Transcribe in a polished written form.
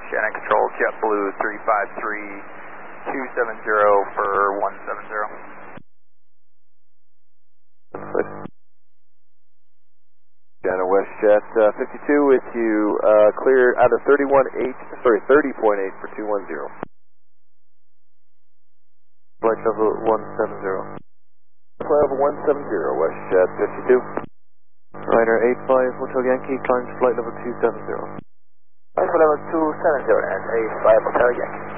Shannon Control, JetBlue 353-270 for 170. Shannon WestJet 52 with you, clear out of 30.8 for 210. Flight level 170. Flight level 170, WestJet 52. Ryder 85 Hotel Yankee, climb to flight level 270. Flight level 270 and 85 Hotel Yankee.